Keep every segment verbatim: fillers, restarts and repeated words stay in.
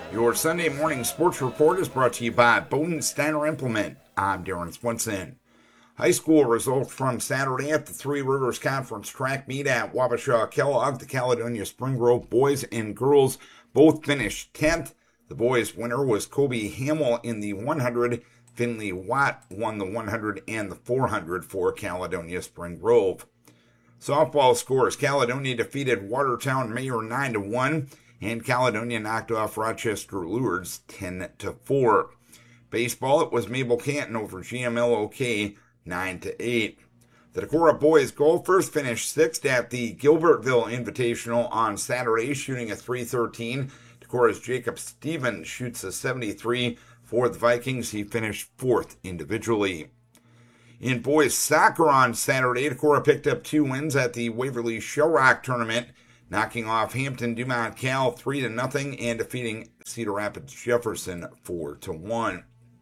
Your Sunday morning sports report is brought to you by Bowden Steiner Implement. I'm Darren Swinson. High school results from Saturday at the Three Rivers Conference track meet at Wabasha Kellogg. The Caledonia Spring Grove boys and girls both finished tenth. The boys' winner was Kobe Hamill in the one hundred. Finley Watt won the one hundred and the four hundred for Caledonia Spring Grove. Softball scores: Caledonia defeated Watertown Mayor nine to one. And Caledonia knocked off Rochester Lourdes ten to four. Baseball, it was Mabel Canton over G M L O K nine to eight. The Decorah boys golfers finished sixth at the Gilbertville Invitational on Saturday, shooting a three thirteen. Decorah's Jacob Stevens shoots a seventy-three. For the Vikings, he finished fourth individually. In boys soccer on Saturday, Decorah picked up two wins at the Waverly Shellrock Tournament, knocking off Hampton Dumont Cal three to nothing and defeating Cedar Rapids Jefferson four to one.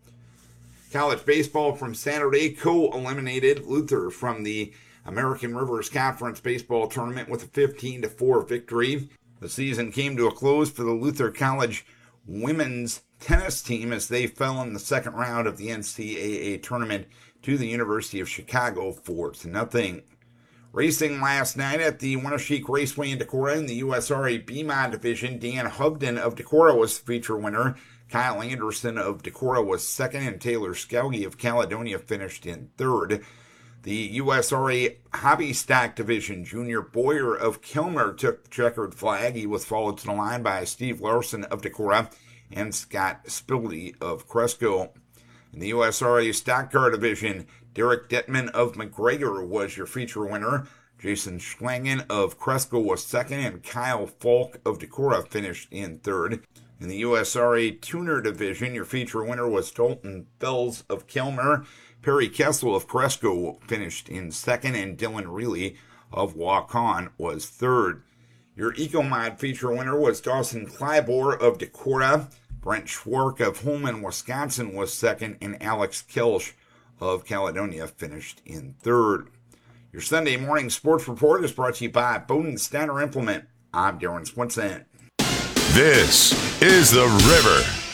College baseball from Saturday co-eliminated Luther from the American Rivers Conference baseball tournament with a fifteen to four victory. The season came to a close for the Luther College women's tennis team as they fell in the second round of the N C double A tournament to the University of Chicago four to nothing. Racing last night at the Winneshiek Raceway in Decorah in the U S R A B-Mod division, Dan Hubden of Decorah was the feature winner. Kyle Anderson of Decorah was second, and Taylor Skelge of Caledonia finished in third. The U S R A Hobby Stock division, Junior Boyer of Kilmer took the checkered flag. He was followed to the line by Steve Larson of Decorah and Scott Spildy of Cresco. In the U S R A Stock Car division, Derek Detman of McGregor was your feature winner. Jason Schlangen of Cresco was second, and Kyle Falk of Decorah finished in third. In the U S R A Tuner division, your feature winner was Dalton Fells of Kilmer. Perry Kessel of Cresco finished in second, and Dylan Reilly of Waukon was third. Your EcoMod feature winner was Dawson Clybor of Decorah. Brent Schwark of Holman, Wisconsin was second, and Alex Kilsch of Caledonia finished in third. Your Sunday morning sports report is brought to you by Bowden Steiner Implement. I'm Darren Swinson. This is The River.